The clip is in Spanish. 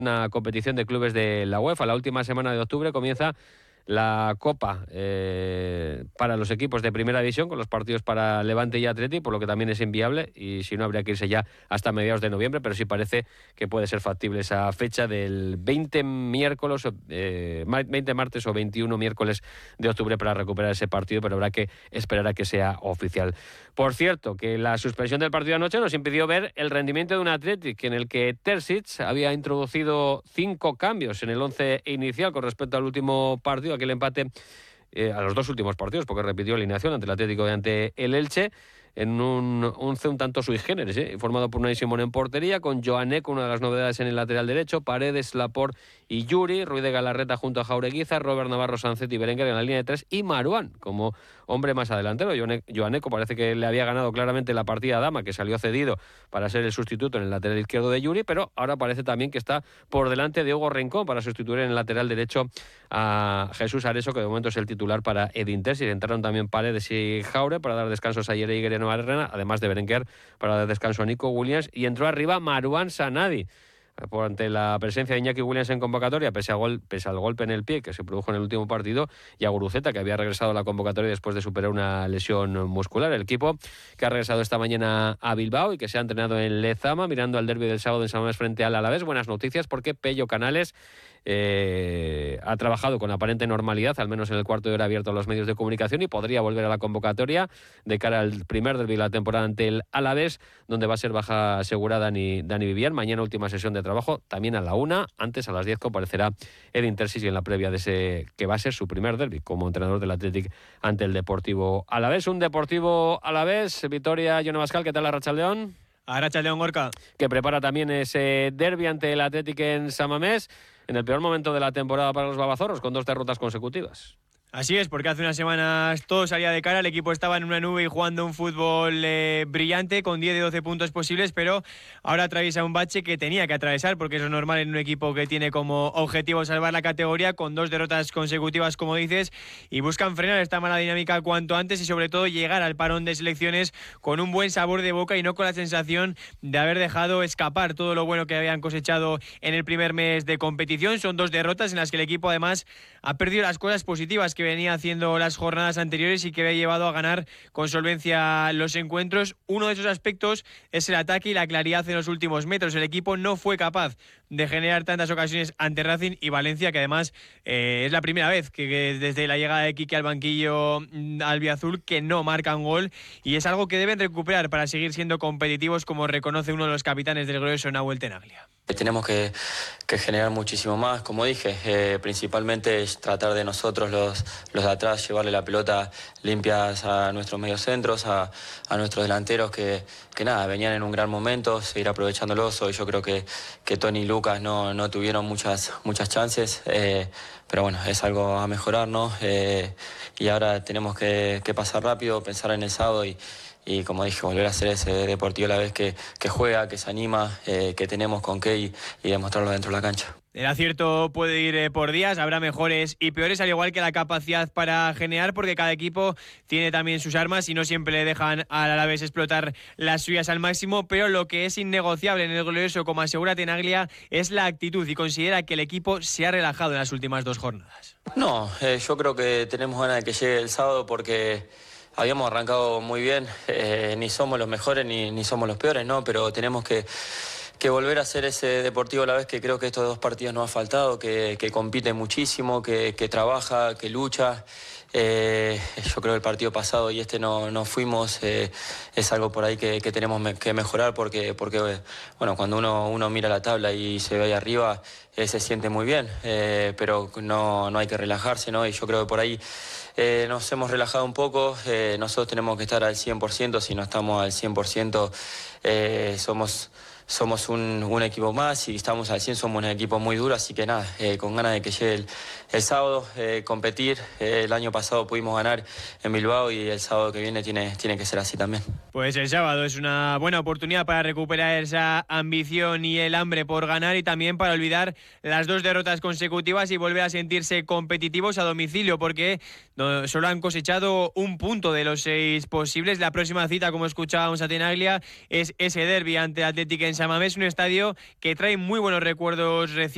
una competición de clubes de la UEFA. La última semana de octubre comienza la Copa para los equipos de Primera División, con los partidos para Levante y Atleti, por lo que también es inviable, y si no habría que irse ya hasta mediados de noviembre, pero sí parece que puede ser factible esa fecha del 20 martes o 21 miércoles de octubre para recuperar ese partido, pero habrá que esperar a que sea oficial. Por cierto, que la suspensión del partido de anoche nos impidió ver el rendimiento de un Athletic en el que Terzic había introducido 5 cambios en el 11 inicial con respecto al último partido, aquel empate a los 2 últimos partidos, porque repitió alineación ante el Atlético y ante el Elche, en un 11 un tanto sui generis, formado por Unai Simón en portería, con Joan Eco, una de las novedades en el lateral derecho, Paredes, Laporte y Yuri, Ruiz de Galarreta junto a Jaureguiza, Robert Navarro, Sancet y Berenguer en la línea de 3, y Marouane como hombre más adelantero. Joan Eco parece que le había ganado claramente la partida a Dama, que salió cedido para ser el sustituto en el lateral izquierdo de Yuri, pero ahora parece también que está por delante de Hugo Rincón para sustituir en el lateral derecho a Jesús Areso, que de momento es el titular para Edin Terzic. Entraron también Paredes y Jaure para dar descansos a Yere y Arena, además de Berenguer para dar descanso a Nico Williams, y entró arriba Marouane Sanadi ante la presencia de Iñaki Williams en convocatoria, pese al golpe en el pie que se produjo en el último partido, y a Guruceta, que había regresado a la convocatoria después de superar una lesión muscular. El equipo que ha regresado esta mañana a Bilbao y que se ha entrenado en Lezama, mirando al derbi del sábado en San Mamés frente al Alavés. Buenas noticias, porque Pello Canales ha trabajado con aparente normalidad, al menos en el cuarto de hora abierto a los medios de comunicación, y podría volver a la convocatoria de cara al primer derbi de la temporada ante el Alavés, donde va a ser baja asegurada Dani Vivian. Mañana última sesión de trabajo, también a la 1, antes a las 10 comparecerá Edin Terzic en la previa de ese que va a ser su primer derbi como entrenador del Athletic ante el Deportivo Alavés. Un Deportivo Alavés, Vitoria, Jon Abascal, ¿qué tal, Arratsaldeon? Arratsaldeon, Gorka. Que prepara también ese derbi ante el Athletic en San Mamés, en el peor momento de la temporada para los babazorros, con 2 derrotas consecutivas. Así es, porque hace unas semanas todo salía de cara, el equipo estaba en una nube y jugando un fútbol brillante, con 10 de 12 puntos posibles, pero ahora atraviesa un bache que tenía que atravesar, porque eso es normal en un equipo que tiene como objetivo salvar la categoría, con 2 derrotas consecutivas, como dices, y buscan frenar esta mala dinámica cuanto antes y sobre todo llegar al parón de selecciones con un buen sabor de boca y no con la sensación de haber dejado escapar todo lo bueno que habían cosechado en el primer mes de competición. Son 2 derrotas en las que el equipo además ha perdido las cosas positivas que venía haciendo las jornadas anteriores y que había llevado a ganar con solvencia los encuentros. Uno de esos aspectos es el ataque y la claridad en los últimos metros. El equipo no fue capaz de generar tantas ocasiones ante Racing y Valencia, que además es la primera vez que desde la llegada de Quique al banquillo albiazul que no marcan gol, y es algo que deben recuperar para seguir siendo competitivos, como reconoce uno de los capitanes del glorioso, Nahuel Tenaglia. Tenemos que generar muchísimo más, como dije, principalmente es tratar de nosotros los de atrás llevarle la pelota limpias a nuestros mediocentros, a nuestros delanteros que nada, venían en un gran momento, seguir aprovechándolos. Hoy yo creo que Tony y Lucas no tuvieron muchas chances, pero bueno, es algo a mejorar, ¿no? Y ahora tenemos que pasar rápido, pensar en el sábado y como dije, volver a ser ese Deportivo a la vez que juega, que se anima, que tenemos con qué y demostrarlo dentro de la cancha. El acierto puede ir por días, habrá mejores y peores, al igual que la capacidad para generar, porque cada equipo tiene también sus armas y no siempre le dejan al Alavés explotar las suyas al máximo, pero lo que es innegociable en el glorioso, como asegura Tenaglia, es la actitud, y considera que el equipo se ha relajado en las últimas 2 jornadas. No, yo creo que tenemos ganas de que llegue el sábado, porque habíamos arrancado muy bien, ni somos los mejores ni somos los peores, ¿no? Pero tenemos que volver a ser ese Deportivo a la vez que creo que estos 2 partidos nos ha faltado, que compite muchísimo, que trabaja, que lucha. Yo creo que el partido pasado y no fuimos, es algo por ahí que tenemos que mejorar, porque bueno, cuando uno mira la tabla y se ve ahí arriba, se siente muy bien, pero no hay que relajarse, ¿no? Y yo creo que por ahí nos hemos relajado un poco. Nosotros tenemos que estar al 100%, si no estamos al 100%, somos un equipo más, y estamos al 100, somos un equipo muy duro, así que nada, con ganas de que llegue el sábado, competir. El año pasado pudimos ganar en Bilbao y el sábado que viene tiene que ser así también. Pues el sábado es una buena oportunidad para recuperar esa ambición y el hambre por ganar, y también para olvidar las 2 derrotas consecutivas y volver a sentirse competitivos a domicilio, porque solo han cosechado 1 punto de los 6 posibles. La próxima cita, como escuchábamos a Tenaglia, es ese derbi ante Athletic en San Mamés, un estadio que trae muy buenos recuerdos recientes.